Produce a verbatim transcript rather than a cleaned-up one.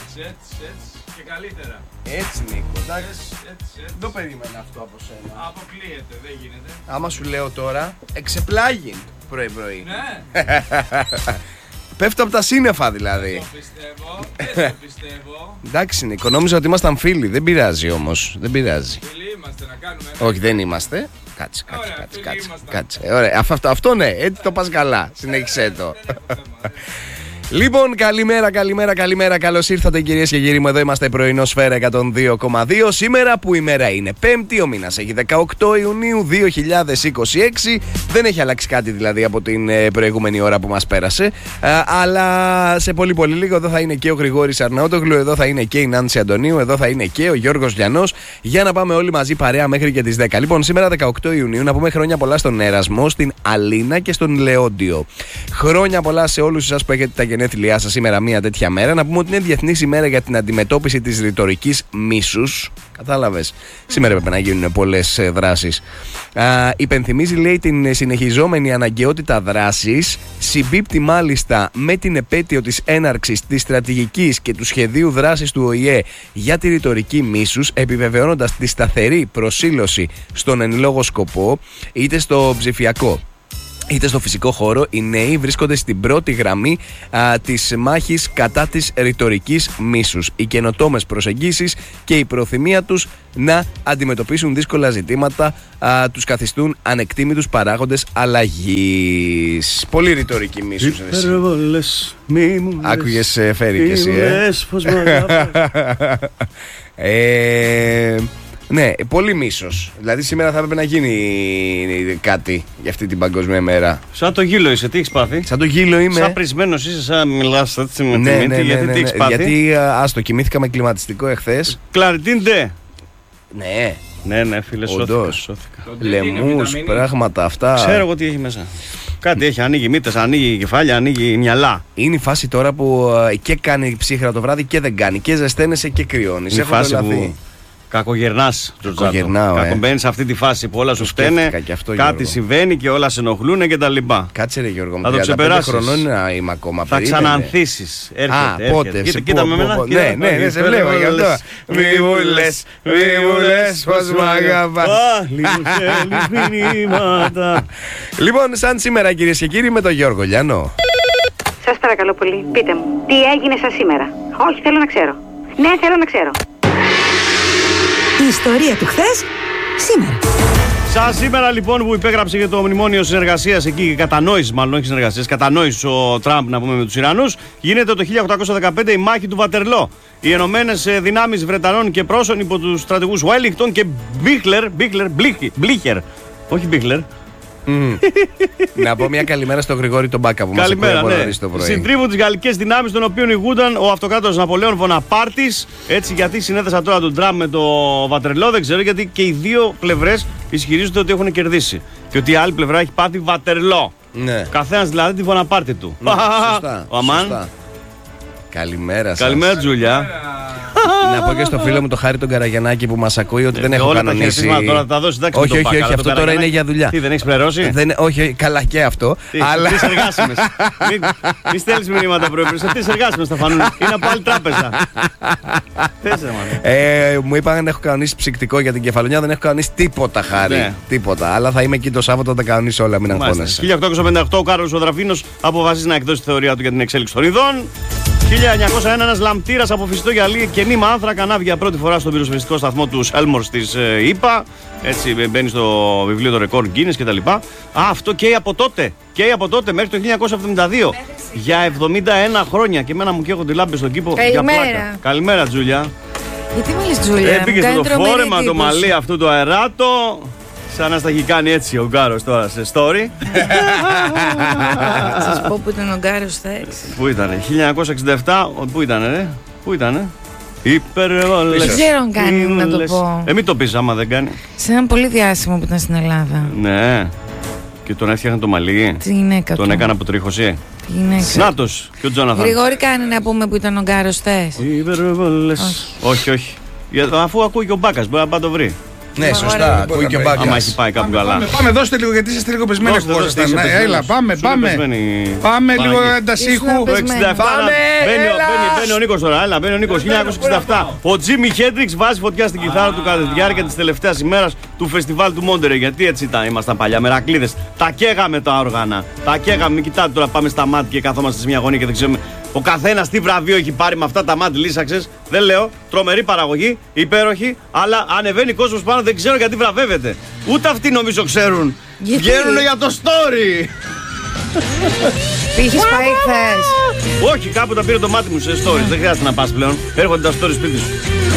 Έτσι, έτσι, έτσι και καλύτερα. Έτσι, Νίκο, εντάξει. Έτσι, έτσι, έτσι. Δεν το περίμενα αυτό από σένα. Αποκλείεται, δεν γίνεται. Άμα σου λέω τώρα, εξεπλάγει πρωί-πρωί. Ναι. Πέφτω από τα σύννεφα δηλαδή. Δεν το πιστεύω, δεν το πιστεύω. Εντάξει, Νίκο, νόμιζα ότι ήμασταν φίλοι. Δεν πειράζει όμως. Δεν πειράζει. Φίλοι είμαστε να κάνουμε. Όχι, δεν είμαστε. Κάτσε, κάτσε, Ωραία, κάτσε. φίλοι κάτσε, ήμασταν. κάτσε. Ωραία, αυτό, αυτό, αυτό ναι, έτσι το πας καλά. Συνέχισε το. Δεν έχω θέμα. Λοιπόν, καλημέρα, καλημέρα, καλημέρα. Καλώς ήρθατε κυρίες και κύριοι μου. Εδώ είμαστε πρωινό Σφαίρα εκατόν δύο κόμμα δύο. Σήμερα που η μέρα είναι Πέμπτη, ο μήνας έχει δεκαοκτώ Ιουνίου δύο χιλιάδες είκοσι έξι. Δεν έχει αλλάξει κάτι δηλαδή από την ε, προηγούμενη ώρα που μας πέρασε. Ε, αλλά σε πολύ πολύ λίγο εδώ θα είναι και ο Γρηγόρης Αρναούτογλου, εδώ θα είναι και η Νάνση Αντωνίου, εδώ θα είναι και ο Γιώργος Λιανός. Για να πάμε όλοι μαζί παρέα μέχρι και τις δέκα. Λοιπόν, σήμερα δεκαοκτώ Ιουνίου να πούμε χρόνια πολλά στον Έρασμο, στην Αλίνα και στον Λεόντιο. Χρόνια πολλά σε όλους εσάς που έχετε τα γενέθλιά σας σήμερα μια τέτοια μέρα. Να πούμε ότι είναι Διεθνής ημέρα για την αντιμετώπιση της ρητορικής μίσους. Κατάλαβες. Σήμερα έπρεπε να γίνουν πολλές ε, δράσεις. Α, υπενθυμίζει, λέει, την συνεχιζόμενη αναγκαιότητα δράσης. Συμπίπτει μάλιστα με την επέτειο της έναρξης της στρατηγικής και του σχεδίου δράσης του Ο Η Ε για τη ρητορική μίσους, επιβεβαιώνοντας τη σταθερή προσήλωση στον εν λόγω σκοπό, είτε στο ψηφιακό είτε στο φυσικό χώρο. Οι νέοι βρίσκονται στην πρώτη γραμμή α, της μάχης κατά της ρητορικής μίσους. Οι καινοτόμες προσεγγίσεις και η προθυμία τους να αντιμετωπίσουν δύσκολα ζητήματα α, τους καθιστούν ανεκτήμητους παράγοντες αλλαγής. Πολύ ρητορική μίσους. Υπερβολές, μη μου λες. Άκουγες ε, Φέρη και εσύ, μη μου ε. λες πως μ' αγαπάς. ε Ναι, πολύ μίσος. Δηλαδή σήμερα θα έπρεπε να γίνει κάτι για αυτή την παγκόσμια μέρα. Σαν το γύλο είσαι, τι έχεις πάθει? Σαν το γύλο είμαι. Σαν πρισμένος είσαι, σαν μιλάς έτσι με τη Ναι, μύτη, ναι, ναι, γιατί ναι, τι έχεις ναι. πάθει? Γιατί α, άστο, κοιμήθηκα με κλιματιστικό εχθές. Κλαριτίντε. Ναι, Ναι, ναι, φίλε, σώθηκα, όντως. σώθηκα. Το τι είναι, Λαιμούς, βιταμίνη? πράγματα αυτά. Ξέρω εγώ τι έχει μέσα. Κάτι έχει, ανοίγει μύτες, ανοίγει κεφάλια, ανοίγει μυαλά. Είναι η φάση τώρα που α, και κάνει ψύχρα το βράδυ και δεν κάνει. Και ζεσταίνεσαι και κρυώνεις. Είναι η Έχω φάση τρελαθεί. που κακογερνάς, Τζορτζάτο. Κακογερνάω, ε. Κακομπαίνεις σε αυτή τη φάση που όλα σου φταίνε, σκέφτηκα και αυτό, κάτι Γιώργο. συμβαίνει και όλα σε ενοχλούν και τα λοιπά. Κάτσε ρε Γιώργο, μου Θα το τριάντα πέντε ξεπεράσεις. χρονών να είμαι ακόμα. Θα περίμενε. ξανανθήσεις. Έρχεται, Α, έρχεται. πότε, Κοίτα, σε κοίτα πού, με πού, εμένα. πού. κοίτα, Ναι, ναι, ναι, σε βλέπω γι' αυτό. Μη μου λες, μη μου λες πως μ' αγαπάς. Πάλι μου στέλνεις μηνύματα. Λοιπόν, σαν σήμερα κυρίες και κύριοι με τον Γιώργο Λιανό. Σας παρακαλώ πολύ, πείτε μου, τι έγινε σας σήμερα? Όχι, θέλω να ξέρω. Ναι, θέλω να ξέρω. Η ιστορία του χθες, σήμερα. Σαν σήμερα λοιπόν που υπέγραψε για το μνημόνιο συνεργασίας εκεί, κατανόησης μάλλον, όχι συνεργασίας, κατανόησης ο Τραμπ να πούμε με τους Ιρανούς, γίνεται το χίλια οκτακόσια δεκαπέντε η μάχη του Βατερλό. Οι Ενωμένες Δυνάμεις Βρετανών και Πρώσων υπό τους στρατηγούς Wellington και Μπίχλερ, Μπίχλερ, Μπλίχερ, όχι Μπίχλερ. Να πω μια καλημέρα στον Γρηγόρη τον Μπάκα που μας ακούει Καλημέρα, από ναι. νωρίς το πρωί. Συντρίβουν τις γαλλικές δυνάμεις, των οποίων ηγούνταν ο αυτοκράτορας Ναπολέων Βοναπάρτης. Έτσι, γιατί συνέθεσα τώρα τον Τραμπ με το Βατερλό, δεν ξέρω, γιατί και οι δύο πλευρές ισχυρίζονται ότι έχουν κερδίσει. Και ότι η άλλη πλευρά έχει πάθει Βατερλό. Ναι. Καθένας δηλαδή τη Βοναπάρτη του. Ναι, σωστά, Ο Αμάν. σωστά. Καλημέρα σας. Καλημέρα, Τζούλια. Να πω και στο φίλο μου το Χάρη τον Καραγιανάκη που μας ακούει ότι δεν Ε, έχω όλα τα κανονίσει. χαιρετίσματα τώρα θα τα δώσεις, εντάξει, Όχι, με τον όχι, Πάκα, όχι, αλλά αυτό τον τώρα είναι Καραγιανάκη. για δουλειά. Τι, δεν έχεις πληρώσει? Δεν, όχι, όχι, καλά και αυτό. Τι, αλλά... τις εργάσιμες. Μην, μη στέλνεις μηνύματα πρωί-πρωί. Σε τις εργάσιμες θα φανούν. Είναι από άλλη τράπεζα. Θες, ρε, μάνα. Ε, μου είπαν να έχω κανονίσει ψυκτικό για την κεφαλονιά, δεν έχω κανονίσει τίποτα, Χάρη. Ναι. Τίποτα. Αλλά θα είμαι εκεί το Σάββατο, θα τα κανονίσω όλα, μην Μάλιστα. αγχώνεσαι. χίλια οκτακόσια πενήντα οκτώ ο Κάρολος ο Δραφίνος αποφασίζει να εκδώσει τη θεωρία του για την εξέλιξη των ειδών. χίλια εννιακόσια ένα ένας λαμπτήρας από φυσικό γυαλί και νήμα άνθρακα ανάβει για πρώτη φορά στον πυροσβεστικό σταθμό του Σέλμορς της ε, ΗΠΑ. Έτσι μπαίνει στο βιβλίο των ρεκόρ Guinness κτλ. Α, αυτό καίει από τότε. Καίει από τότε μέχρι το χίλια εννιακόσια εβδομήντα δύο. Για εβδομήντα ένα χρόνια. Και εμένα μου καίγονται λάμπες στον κήπο για Καλημέρα. πλάκα. Καλημέρα, Τζούλια. Γιατί μίλης, Τζούλια? Ε, πήγε Μου στο κάνει τρομερή φόρεμα το εντύπωση. μαλλί αυτού το αεράτο. Σαν να στα έχει κάνει έτσι ο Γκάρος τώρα σε story. Θα σας πω που ήταν ο Γκάρος χθες. Πού ήτανε, χίλια εννιακόσια εξήντα επτά, πού ήτανε, ρε, πού ήτανε. Υπερβολές. Δεν ξέρω αν κάνει να το ήμουλες. πω. Ε, μην το πεις άμα δεν κάνει. Σε έναν πολύ διάσημο που ήταν στην Ελλάδα. Ναι. Και τον έφτιαχνε το μαλλί. Τη γυναίκα του. Τον έκανε από τρίχωση. Τη γυναίκα. Νάτος και ο Τζόναθαν. Γρηγόρη, κάνει να πούμε που ήταν ο Γκάρος χθες. Υπερβολές. Όχι, όχι. Για- Αφού ακούει και ο Μπάκας, μπορεί να πάει να το βρει. Ναι, σωστά. Ακούει και ο Άμα Μπάγκας. έχει πάει κάπου Πάμε, καλά. πάμε, πάμε, δώστε λίγο γιατί είστε λίγο πεσμένοι Δώστε, από δώστε, ήσασταν. είσαι Ναι, πεσμένος. έλα, πάμε, Σου είναι πάμε. πεσμένη. Πάμε λίγο Παναγία. εντασίχου. Ήσουν Το εξήντα επτά. Πάμε, Μπαίνει, ο- έλα. μπαίνει, μπαίνει ο Νίκος τώρα. Έλα, μπαίνει ο Νίκος. χίλια εννιακόσια εξήντα επτά. Ο Τζίμι Χέντριξ βάζει φωτιά στην κιθάρα του κατά τη διάρκεια της τελευταίας ημέρας του φεστιβάλ του Μόντερε. Γιατί έτσι ήταν, ήμασταν παλιά. Μερακλείδες. Τα καίγαμε τα όργανα. Τα καίγαμε. Μην κοιτάτε τώρα, πάμε στα μάτια και καθόμαστε σε μια γωνία και δεν ξέρουμε. Ο καθένας τι βραβείο έχει πάρει με αυτά τα μάτια λύσαξες. Δεν λέω. Τρομερή παραγωγή, υπέροχη. Αλλά ανεβαίνει κόσμος πάνω, δεν ξέρω γιατί βραβεύεται. Ούτε αυτοί νομίζω ξέρουν. Γιατί? Βγαίνουν για το story. Πήγες πάει χθες. Όχι, κάπου τα πήρε το μάτι μου σε stories. Δεν χρειάζεται να πας πλέον. Έρχονται τα stories σπίτι σου.